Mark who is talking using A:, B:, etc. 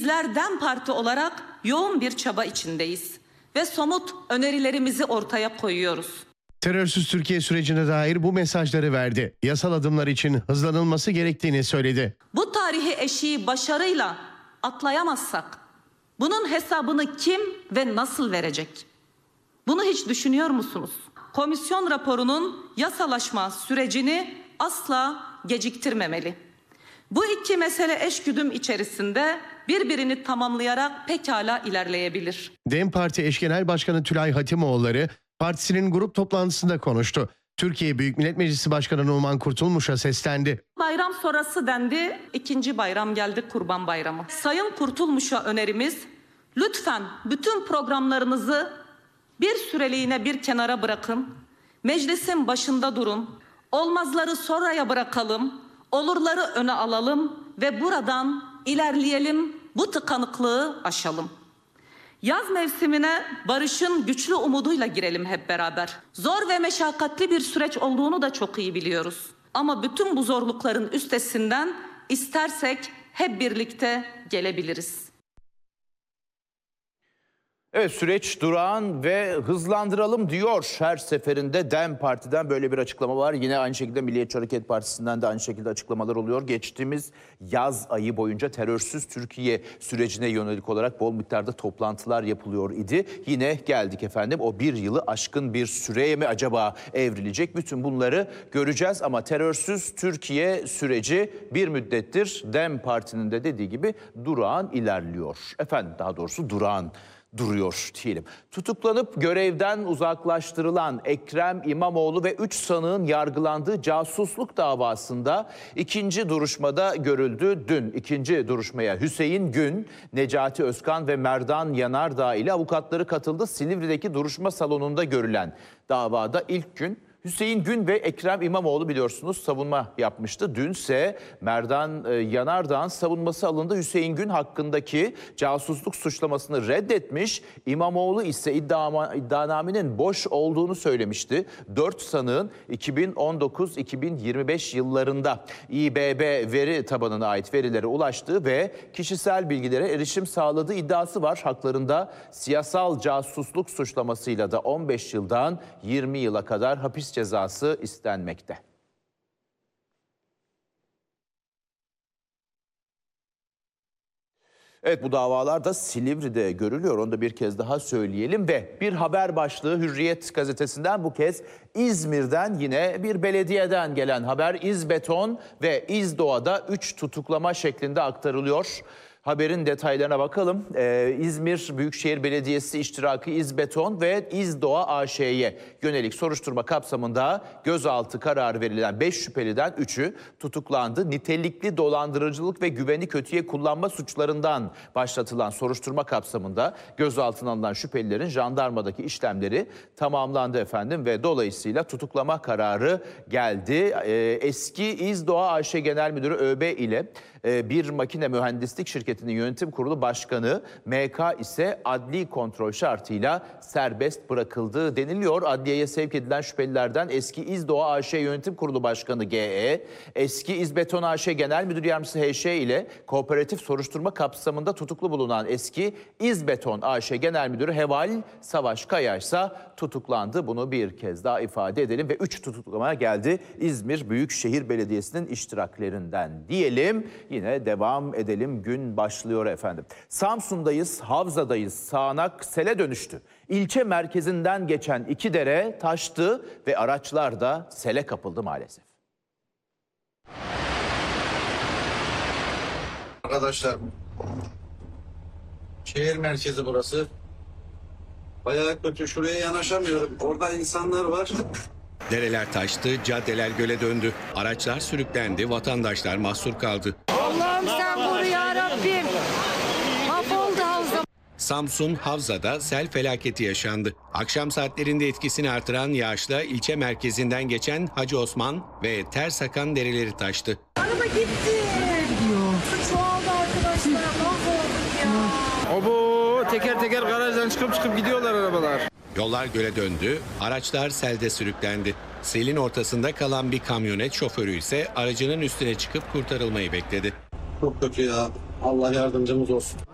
A: Bizler DEM Parti olarak yoğun bir çaba içindeyiz ve somut önerilerimizi ortaya koyuyoruz.
B: Terörsüz Türkiye sürecine dair bu mesajları verdi. Yasal adımlar için hızlanılması gerektiğini söyledi.
A: Bu tarihi eşiği başarıyla atlayamazsak bunun hesabını kim ve nasıl verecek? Bunu hiç düşünüyor musunuz? Komisyon raporunun yasalaşma sürecini asla geciktirmemeli. Bu iki mesele eşgüdüm içerisinde birbirini tamamlayarak pekala ilerleyebilir.
B: DEM Parti Eş Genel Başkanı Tülay Hatimoğulları partisinin grup toplantısında konuştu. Türkiye Büyük Millet Meclisi Başkanı Numan Kurtulmuş'a seslendi.
A: Bayram sonrası dendi, ikinci bayram geldi, Kurban Bayramı. Sayın Kurtulmuş'a önerimiz, lütfen bütün programlarınızı bir süreliğine bir kenara bırakın. Meclisin başında durun. Olmazları sonraya bırakalım. Olurları öne alalım ve buradan ilerleyelim. Bu tıkanıklığı aşalım. Yaz mevsimine barışın güçlü umuduyla girelim hep beraber. Zor ve meşakkatli bir süreç olduğunu da çok iyi biliyoruz. Ama bütün bu zorlukların üstesinden istersek hep birlikte gelebiliriz.
C: Evet, süreç durağan ve hızlandıralım diyor. Her seferinde DEM Parti'den böyle bir açıklama var. Yine aynı şekilde Milliyetçi Hareket Partisi'nden de aynı şekilde açıklamalar oluyor. Geçtiğimiz yaz ayı boyunca terörsüz Türkiye sürecine yönelik olarak bol miktarda toplantılar yapılıyor idi. Yine geldik efendim, o bir yılı aşkın bir süreye mi acaba evrilecek? Bütün bunları göreceğiz ama terörsüz Türkiye süreci bir müddettir DEM Parti'nin de dediği gibi durağan ilerliyor. Efendim, daha doğrusu durağan duruyor diyelim. Tutuklanıp görevden uzaklaştırılan Ekrem İmamoğlu ve 3 sanığın yargılandığı casusluk davasında ikinci duruşmada görüldü. Dün ikinci duruşmaya Hüseyin Gün, Necati Özkan ve Merdan Yanardağ ile avukatları katıldı. Silivri'deki duruşma salonunda görülen davada ilk gün Hüseyin Gün ve Ekrem İmamoğlu biliyorsunuz savunma yapmıştı. Dünse Merdan Yanardağ'ın savunması alındı. Hüseyin Gün hakkındaki casusluk suçlamasını reddetmiş. İmamoğlu ise iddianamenin boş olduğunu söylemişti. 4 sanığın 2019-2025 yıllarında İBB veri tabanına ait verilere ulaştığı ve kişisel bilgilere erişim sağladığı iddiası var. Haklarında siyasal casusluk suçlamasıyla da 15 yıldan 20 yıla kadar hapis cezası istenmekte. Evet, bu davalar da Silivri'de görülüyor. Onu da bir kez daha söyleyelim ve bir haber başlığı Hürriyet gazetesinden, bu kez İzmir'den, yine bir belediyeden gelen haber. İzbeton ve İzdoğa'da 3 tutuklama şeklinde aktarılıyor. Haberin detaylarına bakalım. İzmir Büyükşehir Belediyesi iştirakı İzbeton ve İzdoğa AŞ'ye yönelik soruşturma kapsamında gözaltı kararı verilen 5 şüpheliden 3'ü tutuklandı. Nitelikli dolandırıcılık ve güveni kötüye kullanma suçlarından başlatılan soruşturma kapsamında gözaltına alınan şüphelilerin jandarmadaki işlemleri tamamlandı efendim ve dolayısıyla tutuklama kararı geldi. Eski İzdoğa AŞ Genel Müdürü ÖB ile bir makine mühendislik şirketinin yönetim kurulu başkanı MK ise adli kontrol şartıyla serbest bırakıldı deniliyor. Adliyeye sevk edilen şüphelilerden eski İzdoğa AŞ yönetim kurulu başkanı GE, eski İzbeton AŞ Genel Müdür Yardımcısı HŞ ile kooperatif soruşturma kapsamında tutuklu bulunan eski İzbeton AŞ Genel Müdürü Heval Savaş Kaya ise tutuklandı. Bunu bir kez daha ifade edelim ve 3 tutuklama geldi İzmir Büyükşehir Belediyesi'nin iştiraklerinden diyelim. Yine devam edelim, gün başlıyor efendim. Samsun'dayız, Havza'dayız. Sağanak sele dönüştü. İlçe merkezinden geçen 2 dere taştı ve araçlar da sele kapıldı maalesef.
D: Arkadaşlar, şehir merkezi burası. Bayağı kötü, şuraya yanaşamıyorum. Orada insanlar var.
E: Dereler taştı, caddeler göle döndü. Araçlar sürüklendi, vatandaşlar mahsur kaldı.
F: Allah'ım sen koru ya Rabbim. Mahvoldu havza.
E: Samsun Havza'da sel felaketi yaşandı. Akşam saatlerinde etkisini artıran yağışla ilçe merkezinden geçen Hacı Osman ve Tersakan dereleri taştı.
F: Araba gitti. Su çoğaldı arkadaşlar. Mahvolduk ya.
G: Obo, teker teker garajdan çıkıp gidiyorlar arabalar.
E: Yollar göle döndü, araçlar selde sürüklendi. Selin ortasında kalan bir kamyonet şoförü ise aracının üstüne çıkıp kurtarılmayı bekledi.
D: Çok kötü ya. Allah yardımcımız olsun.